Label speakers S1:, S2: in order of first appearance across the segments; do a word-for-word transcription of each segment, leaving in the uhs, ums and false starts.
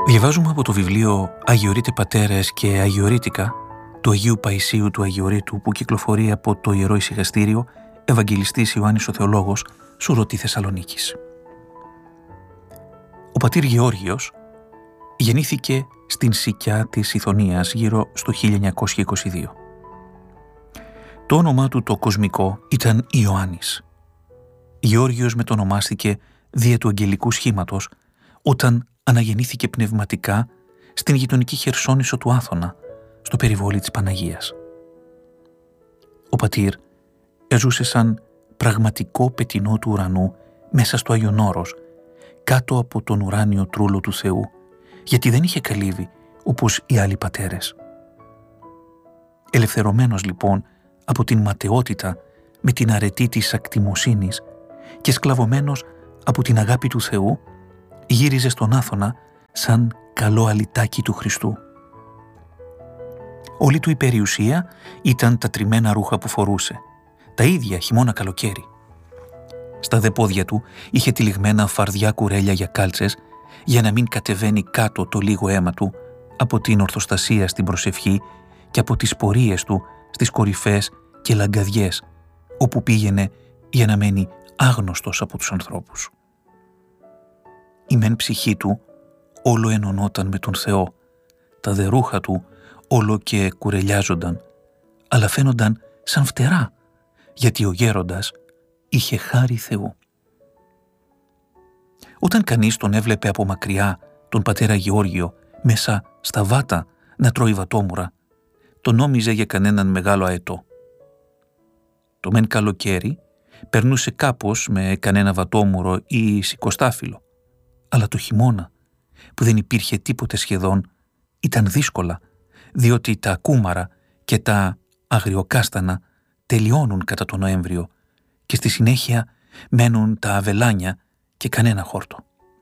S1: Διαβάζουμε από το βιβλίο «Αγιορείτε πατέρες και Αγιορείτικα» του Αγίου Παϊσίου του Αγιορείτου, που κυκλοφορεί από το Ιερό Ησυχαστήριο Ευαγγελιστής Ιωάννης ο Θεολόγος, Σουρωτή Θεσσαλονίκης. Ο πατήρ Γεώργιος γεννήθηκε στην Σικιά της Ιθωνίας γύρω στο χίλια εννιακόσια είκοσι δύο. Το όνομά του το κοσμικό ήταν Ιωάννης. Γεώργιος μετονομάστηκε δια του αγγελικού σχήματος όταν αναγεννήθηκε πνευματικά στην γειτονική Χερσόνησο του Άθωνα, στο περιβόλι της Παναγίας. Ο πατήρ έζουσε σαν πραγματικό πετεινό του ουρανού μέσα στο Άγιον Όρος, κάτω από τον ουράνιο τρούλο του Θεού, γιατί δεν είχε καλύβει όπως οι άλλοι πατέρες. Ελευθερωμένος λοιπόν από την ματαιότητα με την αρετή της ακτιμοσύνης και σκλαβωμένος από την αγάπη του Θεού, γύριζε στον Άθωνα σαν καλό αλυτάκι του Χριστού. Όλη του η περιουσία ήταν τα τριμμένα ρούχα που φορούσε, τα ίδια χειμώνα καλοκαίρι. Στα δε πόδια του είχε τυλιγμένα φαρδιά κουρέλια για κάλτσες, για να μην κατεβαίνει κάτω το λίγο αίμα του από την ορθοστασία στην προσευχή και από τις πορείες του στις κορυφές και λαγκαδιές, όπου πήγαινε για να μένει άγνωστος από τους ανθρώπους. Η μεν ψυχή του όλο ενωνόταν με τον Θεό, τα δε ρούχα του όλο και κουρελιάζονταν, αλλά φαίνονταν σαν φτερά, γιατί ο γέροντας είχε χάρη Θεού. Όταν κανείς τον έβλεπε από μακριά τον πατέρα Γεώργιο μέσα στα βάτα να τρώει βατόμουρα, τον νόμιζε για κανέναν μεγάλο αετό. Το μεν καλοκαίρι περνούσε κάπως με κανένα βατόμουρο ή σικοστάφυλλο, αλλά το χειμώνα, που δεν υπήρχε τίποτε σχεδόν, ήταν δύσκολα, διότι τα κούμαρα και τα αγριοκάστανα τελειώνουν κατά τον Νοέμβριο και στη συνέχεια μένουν τα αβελάνια και κανένα χόρτο.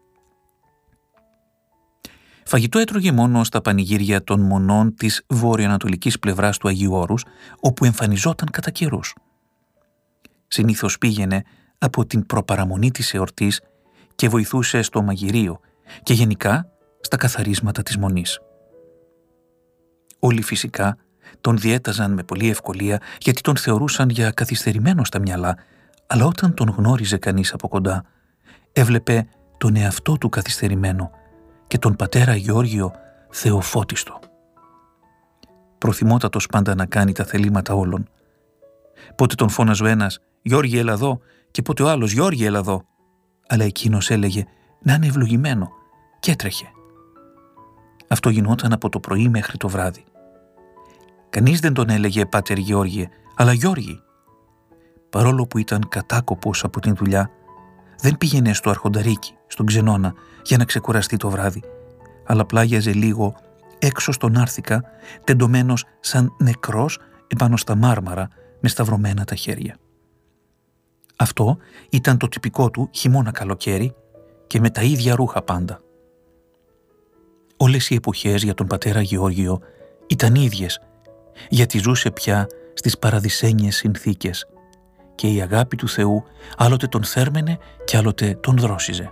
S1: Φαγητό έτρωγε μόνο στα πανηγύρια των μονών της βορειοανατολικής πλευράς του Αγίου Όρους, όπου εμφανιζόταν κατά καιρούς. Συνήθως πήγαινε από την προπαραμονή της εορτής και βοηθούσε στο μαγειρίο και γενικά στα καθαρίσματα της μονής. Όλοι φυσικά τον διέταζαν με πολλή ευκολία, γιατί τον θεωρούσαν για καθυστερημένο στα μυαλά, αλλά όταν τον γνώριζε κανείς από κοντά, έβλεπε τον εαυτό του καθυστερημένο και τον πατέρα Γεώργιο θεοφώτιστο. Προθυμότατος πάντα να κάνει τα θελήματα όλων. Πότε τον φώναζε ο ένας «Γιώργη, έλα εδώ», και πότε ο άλλος «Γιώργη, έλα εδώ», αλλά εκείνος έλεγε να είναι ευλογημένο και έτρεχε. Αυτό γινόταν από το πρωί μέχρι το βράδυ. Κανείς δεν τον έλεγε «Πάτερ Γεώργιε», αλλά «Γιώργη». Παρόλο που ήταν κατάκοπος από την δουλειά, δεν πήγαινε στο αρχονταρίκι, στον ξενώνα, για να ξεκουραστεί το βράδυ, αλλά πλάγιαζε λίγο έξω στον Άρθικα, τεντωμένος σαν νεκρός επάνω στα μάρμαρα με σταυρωμένα τα χέρια. Αυτό ήταν το τυπικό του χειμώνα καλοκαίρι και με τα ίδια ρούχα πάντα. Όλες οι εποχές για τον πατέρα Γεώργιο ήταν ίδιες, γιατί ζούσε πια στις παραδεισένιες συνθήκες και η αγάπη του Θεού άλλοτε τον θέρμενε και άλλοτε τον δρόσιζε.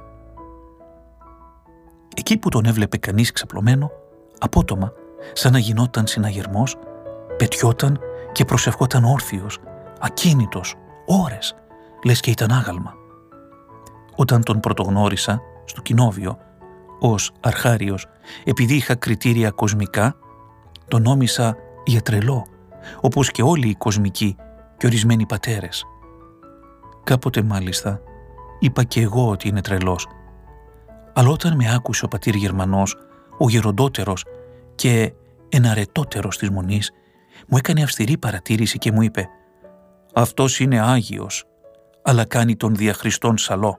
S1: Εκεί που τον έβλεπε κανείς ξαπλωμένο, απότομα, σαν να γινόταν συναγερμός, πετιόταν και προσευχόταν όρθιος, ακίνητος, ώρες, λες και ήταν άγαλμα. Όταν τον πρωτογνώρισα στο κοινόβιο, ως αρχάριος, επειδή είχα κριτήρια κοσμικά, τον νόμισα για τρελό, όπως και όλοι οι κοσμικοί και ορισμένοι πατέρες. Κάποτε μάλιστα είπα και εγώ ότι είναι τρελός, αλλά όταν με άκουσε ο πατήρ Γερμανός, ο γεροντότερος και εναρετότερος της μονής, μου έκανε αυστηρή παρατήρηση και μου είπε «Αυτός είναι Άγιος, αλλά κάνει τον δια Χριστόν σαλό».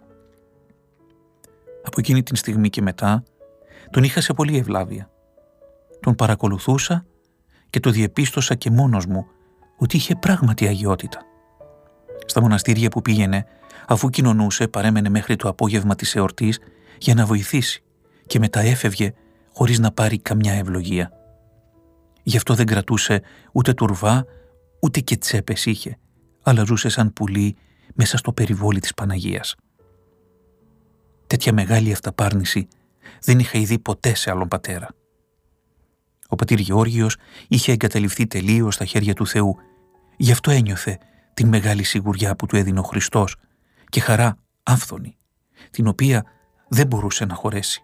S1: Από εκείνη την στιγμή και μετά τον είχα σε πολλή ευλάβεια. Τον παρακολουθούσα και το διεπίστωσα και μόνος μου ότι είχε πράγματι αγιότητα. Στα μοναστήρια που πήγαινε, αφού κοινωνούσε, παρέμενε μέχρι το απόγευμα της εορτής για να βοηθήσει και μετά έφευγε χωρίς να πάρει καμιά ευλογία. Γι' αυτό δεν κρατούσε ούτε τουρβά, ούτε και τσέπες είχε, αλλά ζούσε σαν πουλί μέσα στο περιβόλι της Παναγίας. Τέτοια μεγάλη αυταπάρνηση δεν είχα ειδεί ποτέ σε άλλον πατέρα. Ο πατήρ Γεώργιος είχε εγκαταλειφθεί τελείως στα χέρια του Θεού, γι' αυτό ένιωθε την μεγάλη σιγουριά που του έδινε ο Χριστός και χαρά άφθονη, την οποία δεν μπορούσε να χωρέσει.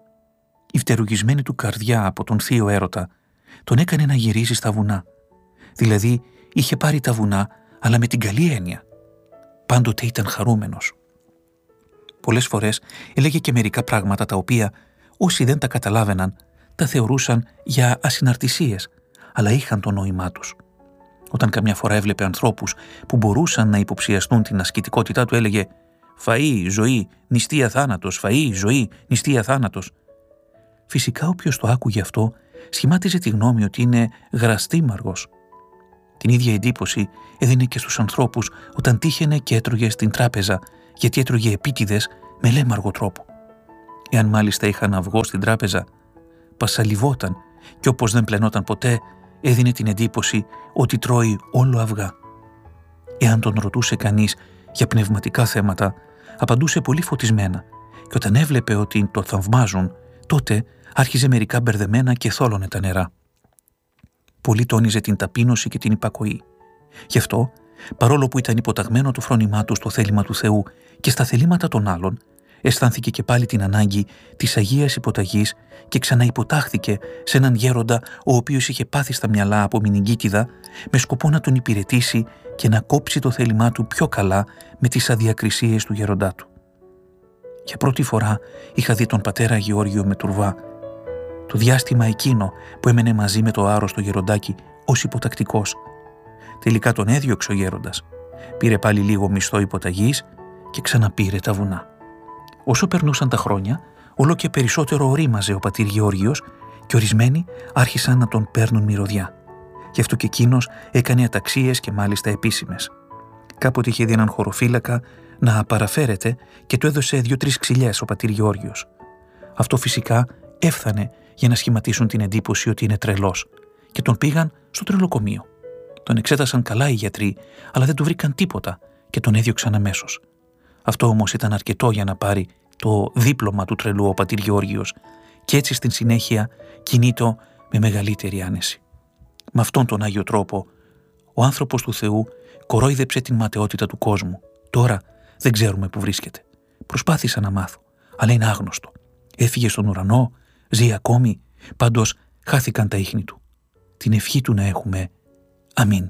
S1: Η φτερουγισμένη του καρδιά από τον θείο έρωτα τον έκανε να γυρίσει στα βουνά, δηλαδή είχε πάρει τα βουνά αλλά με την καλή έννοια. Πάντοτε ήταν χαρούμενος. Πολλές φορές έλεγε και μερικά πράγματα τα οποία όσοι δεν τα καταλάβαιναν τα θεωρούσαν για ασυναρτησίες, αλλά είχαν το νόημά τους. Όταν καμιά φορά έβλεπε ανθρώπους που μπορούσαν να υποψιαστούν την ασκητικότητά του, έλεγε «Φαΐ, ζωή, νηστεία θάνατος, φαΐ, ζωή, νηστεία θάνατος». Φυσικά όποιος το άκουγε αυτό σχημάτιζε τη γνώμη ότι είναι γραστήμαργος. Την ίδια εντύπωση έδινε και στους ανθρώπους όταν τύχαινε και έτρωγε στην τράπεζα, γιατί έτρωγε επίτηδες με λέμαργο τρόπο. Εάν μάλιστα είχαν αυγό στην τράπεζα, πασαλιβόταν και όπως δεν πλενόταν ποτέ, έδινε την εντύπωση ότι τρώει όλο αυγά. Εάν τον ρωτούσε κανείς για πνευματικά θέματα, απαντούσε πολύ φωτισμένα και όταν έβλεπε ότι το θαυμάζουν, τότε άρχιζε μερικά μπερδεμένα και θόλωνε τα νερά. Πολύ τόνιζε την ταπείνωση και την υπακοή. Γι' αυτό, παρόλο που ήταν υποταγμένο το φρόνημά του στο θέλημα του Θεού και στα θελήματα των άλλων, αισθάνθηκε και πάλι την ανάγκη της Αγίας Υποταγής και ξαναυποτάχθηκε σε έναν γέροντα ο οποίος είχε πάθει στα μυαλά από μηνυγκίτιδα με σκοπό να τον υπηρετήσει και να κόψει το θέλημά του πιο καλά με τις αδιακρισίες του γέροντά του. Για πρώτη φορά είχα δει τον πατέρα Γεώργιο με τουρβά. Το διάστημα εκείνο που έμενε μαζί με το άρρωστο γεροντάκι ως υποτακτικός. Τελικά τον έδιωξε ο γέροντας. Πήρε πάλι λίγο μισθό υποταγής και ξαναπήρε τα βουνά. Όσο περνούσαν τα χρόνια, όλο και περισσότερο ορίμαζε ο πατήρ Γεώργιος και ορισμένοι άρχισαν να τον παίρνουν μυρωδιά. Γι' αυτό και εκείνος έκανε αταξίες και μάλιστα επίσημες. Κάποτε είχε δει έναν χωροφύλακα να παραφέρεται και του έδωσε δύο-τρεις ξυλιές ο πατήρ Γεώργιος. Αυτό φυσικά έφθανε για να σχηματίσουν την εντύπωση ότι είναι τρελός και τον πήγαν στο τρελοκομείο. Τον εξέτασαν καλά οι γιατροί, αλλά δεν του βρήκαν τίποτα και τον έδιωξαν αμέσως. Αυτό όμως ήταν αρκετό για να πάρει το δίπλωμα του τρελού ο πατήρ Γεώργιος και έτσι στην συνέχεια κινείτο με μεγαλύτερη άνεση. Με αυτόν τον Άγιο τρόπο, ο άνθρωπος του Θεού κορόιδεψε την ματαιότητα του κόσμου. Τώρα δεν ξέρουμε που βρίσκεται. Προσπάθησα να μάθω, αλλά είναι άγνωστο. Έφυγε στον ουρανό, ζει ακόμη, πάντως χάθηκαν τα ίχνη του. Την ευχή του να έχουμε. Αμήν.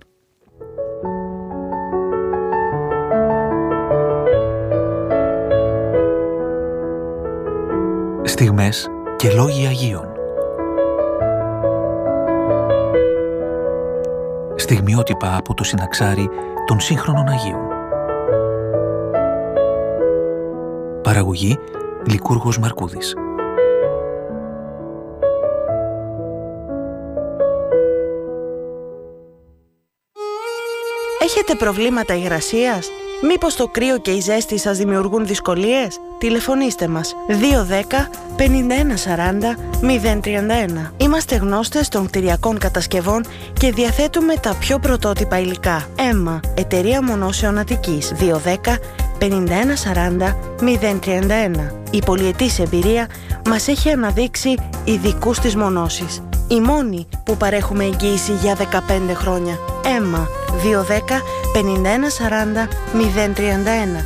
S1: Στιγμές και λόγοι Αγίων. Στιγμιότυπα από το συναξάρι των σύγχρονων Αγίων. Παραγωγή Λικούργος Μαρκούδης.
S2: Έχετε προβλήματα υγρασίας? Μήπως το κρύο και η ζέστη σας δημιουργούν δυσκολίες? Τηλεφωνήστε μας δύο δέκα πενήντα ένα σαράντα μηδέν τριάντα ένα. Είμαστε γνώστες των κτηριακών κατασκευών και διαθέτουμε τα πιο πρωτότυπα υλικά. Έμα, εταιρεία Μονώσεων Αττικής δύο δέκα πενήντα ένα σαράντα μηδέν τριάντα ένα. Η πολυετής εμπειρία μας έχει αναδείξει ειδικούς της μονώσης. Η μόνη που παρέχουμε εγγύηση για δεκαπέντε χρόνια. Έμα δύο δέκα πενήντα ένα σαράντα μηδέν τριάντα ένα.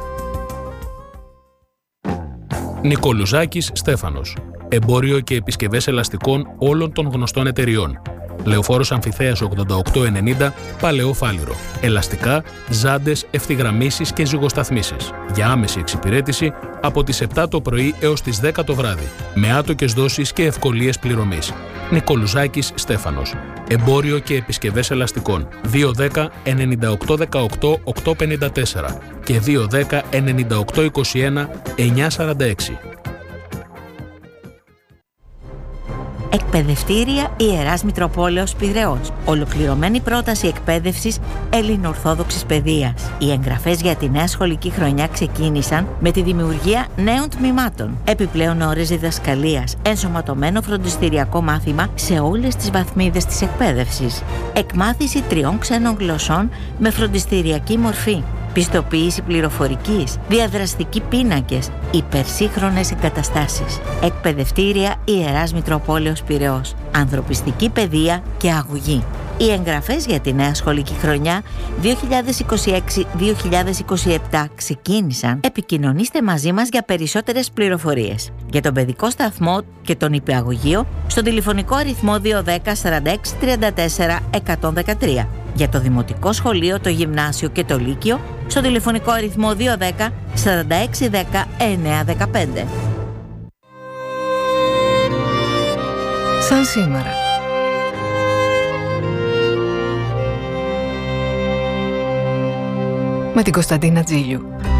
S3: Νικολουζάκης Στέφανος. Εμπόριο και επισκευές ελαστικών όλων των γνωστών εταιριών. Λεωφόρος Αμφιθέας ογδόντα οκτώ ενενήντα, Παλαιό Φάληρο. Ελαστικά, ζάντες, ευθυγραμμίσεις και ζυγοσταθμίσεις. Για άμεση εξυπηρέτηση από τις επτά το πρωί έως τις δέκα το βράδυ. Με άτοκες δόσεις και ευκολίες πληρωμής. Νικολουζάκης Στέφανος. Εμπόριο και επισκευές ελαστικών. δύο δέκα ενενήντα οκτώ δεκαοκτώ οκτακόσια πενήντα τέσσερα και δύο δέκα ενενήντα οκτώ είκοσι ένα εννιακόσια σαράντα έξι.
S4: Εκπαιδευτήρια Ιεράς Μητροπόλεως Πειραιώς. Ολοκληρωμένη πρόταση εκπαίδευσης ελληνοορθόδοξης παιδείας. Οι εγγραφές για τη νέα σχολική χρονιά ξεκίνησαν με τη δημιουργία νέων τμήματων. Επιπλέον ώρες διδασκαλίας, ενσωματωμένο φροντιστηριακό μάθημα σε όλες τις βαθμίδες της εκπαίδευσης. Εκμάθηση τριών ξένων γλωσσών με φροντιστηριακή μορφή. Πιστοποίηση πληροφορικής, διαδραστικοί πίνακες, υπερσύγχρονες εγκαταστάσεις, εκπαιδευτήρια Ιεράς Μητροπόλεως Πειραιώς, ανθρωπιστική παιδεία και αγωγή. Οι εγγραφές για τη νέα σχολική χρονιά δύο χιλιάδες είκοσι έξι δύο χιλιάδες είκοσι επτά ξεκίνησαν. Επικοινωνήστε μαζί μας για περισσότερες πληροφορίες. Για τον παιδικό σταθμό και τον υπηαγωγείο στο τηλεφωνικό αριθμό δύο ένα μηδέν σαράντα έξι τριάντα τέσσερα εκατόν δεκατρία. Για το δημοτικό σχολείο, το γυμνάσιο και το λύκειο στο τηλεφωνικό αριθμό δύο ένα μηδέν σαράντα έξι δέκα εννιά δεκαπέντε.
S5: Σαν σήμερα. Με την Κωνσταντίνα Τζίλιου.